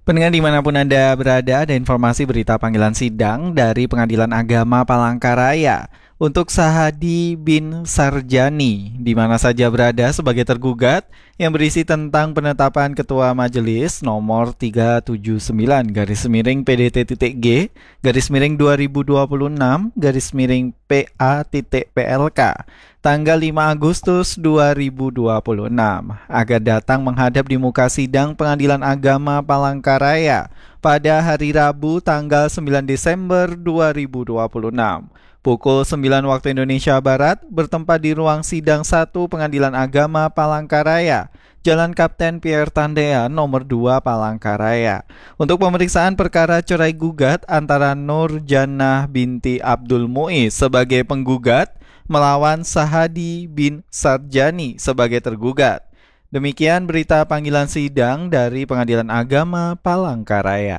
Pendengar dimanapun Anda berada, ada informasi berita panggilan sidang dari Pengadilan Agama Palangkaraya untuk Sahadi bin Sarjani, di mana saja berada sebagai tergugat, yang berisi tentang penetapan Ketua Majelis nomor 379/PDT.G /2026/PA.PLK tanggal 5 Agustus 2026 agar datang menghadap di muka sidang Pengadilan Agama Palangkaraya pada hari Rabu tanggal 9 Desember 2026 pukul 9 waktu Indonesia Barat, bertempat di ruang sidang 1 Pengadilan Agama Palangkaraya, Jalan Kapten Pierre Tandea nomor 2 Palangkaraya, untuk pemeriksaan perkara cerai gugat antara Nur Jannah binti Abdul Muiz sebagai penggugat melawan Sahadi bin Sarjani sebagai tergugat. Demikian berita panggilan sidang dari Pengadilan Agama Palangkaraya.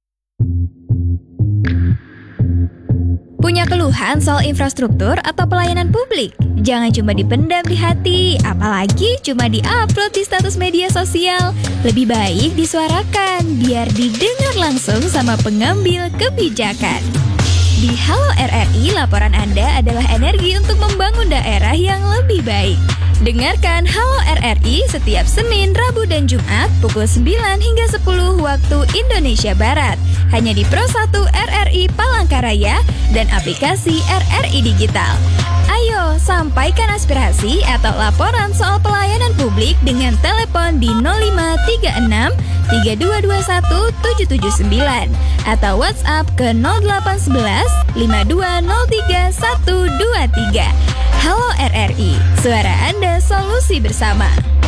Punya keluhan soal infrastruktur atau pelayanan publik? Jangan cuma dipendam di hati, apalagi cuma di-upload di status media sosial. Lebih baik disuarakan, biar didengar langsung sama pengambil kebijakan. Di Halo RRI, laporan Anda adalah energi untuk membangun daerah yang lebih baik. Dengarkan Halo RRI setiap Senin, Rabu, dan Jumat pukul 9 hingga 10 waktu Indonesia Barat. Hanya di Pro 1 RRI Palangkaraya dan aplikasi RRI Digital. Ayo, sampaikan aspirasi atau laporan soal pelayanan publik dengan telepon di 0536 3221 779 atau WhatsApp ke 0811 5203 123. Halo RRI, suara Anda, solusi bersama.